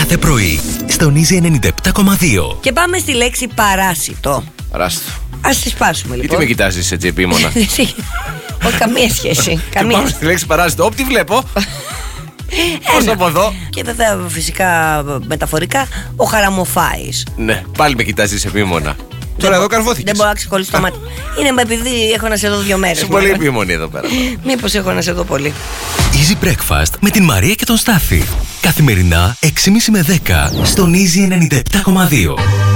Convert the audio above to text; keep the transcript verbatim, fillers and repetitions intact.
κάθε πρωί στον Easy ενενήντα επτά κόμμα δύο. Και πάμε στη λέξη παράσιτο. Παράσιτο. Ας τη σπάσουμε λοιπόν. Γιατί με κοιτάζεις έτσι επίμονα? Όχι, καμία σχέση. Καμία. Πάμε στη λέξη παράσιτο. Όπ, τι βλέπω. Πώς από εδώ. Και βέβαια φυσικά μεταφορικά ο χαραμοφάης. Ναι, πάλι με κοιτάζεις επίμονα. Τώρα εδώ καρφώθηκες. Δεν μπορώ να ξεχωρίσω το μάτι. Είναι επειδή έχω να σε δω δύο μέρες. Είσαι πολύ επίμονη εδώ πέρα. Μήπως έχω να σε δω πολύ. Easy Breakfast με την Μαρία και τον Στάφη. Καθημερινά έξι και μισή με δέκα στον Easy ενενήντα επτά κόμμα δύο.